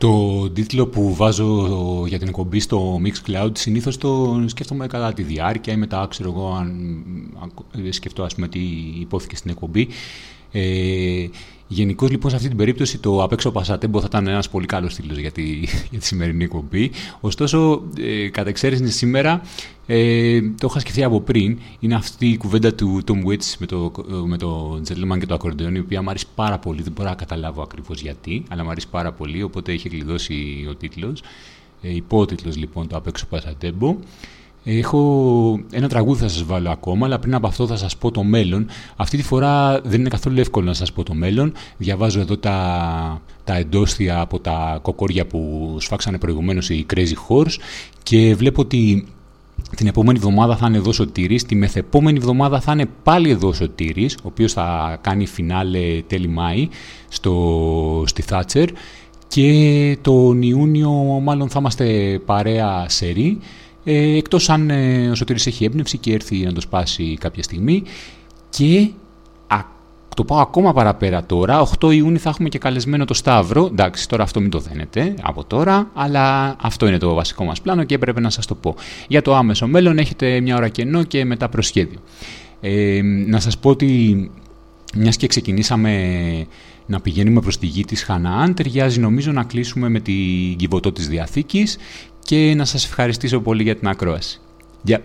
Το τίτλο που βάζω για την εκπομπή στο Mixcloud συνήθως το σκέφτομαι κατά τη διάρκεια ή μετά, ξέρω εγώ, αν σκεφτώ ας πούμε τι υπόθηκε στην εκπομπή. Γενικώς λοιπόν σε αυτή την περίπτωση το απ' έξω Πασατέμπο θα ήταν ένας πολύ καλός τίτλος για τη σημερινή εκπομπή. Ωστόσο, κατά εξαίρεση σήμερα, το είχα σκεφτεί από πριν. Είναι αυτή η κουβέντα του Tom Waits με το Gentleman και το ακορντεόν, η οποία μου αρέσει πάρα πολύ. Δεν μπορώ να καταλάβω ακριβώς γιατί, αλλά μου αρέσει πάρα πολύ, οπότε είχε κλειδώσει ο τίτλος. Υπότιτλος λοιπόν το απ' έξω Πασατέμπο. Έχω ένα τραγούδι θα σας βάλω ακόμα, αλλά πριν από αυτό θα σας πω το μέλλον. Αυτή τη φορά δεν είναι καθόλου εύκολο να σας πω το μέλλον. Διαβάζω εδώ τα εντόστια από τα κοκόρια που σφάξανε προηγουμένως οι Crazy Horse και βλέπω ότι την επόμενη εβδομάδα θα είναι εδώ Σωτήρης, τη μεθεπόμενη εβδομάδα θα είναι πάλι εδώ Σωτήρης, ο οποίος θα κάνει φινάλε τέλη Μάη στη Θάτσερ, και τον Ιούνιο μάλλον θα είμαστε παρέα σερί. Εκτός αν ο Σωτήρης έχει έμπνευση και έρθει να το σπάσει κάποια στιγμή. Και το πάω ακόμα παραπέρα τώρα, 8 Ιούνιου θα έχουμε και καλεσμένο το Σταύρο. Εντάξει, τώρα αυτό μην το δένετε από τώρα, αλλά αυτό είναι το βασικό μας πλάνο και έπρεπε να σας το πω. Για το άμεσο μέλλον έχετε μια ώρα κενό και μετά προσχέδιο. Να σας πω ότι μιας και ξεκινήσαμε να πηγαίνουμε προς τη γη της Χαναάν, ταιριάζει νομίζω να κλείσουμε με την Κιβωτό της Διαθήκης και να σας ευχαριστήσω πολύ για την ακρόαση. Γεια!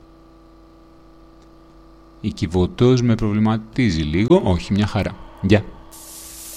Η Κιβωτός με προβληματίζει λίγο, όχι, μια χαρά. Γεια!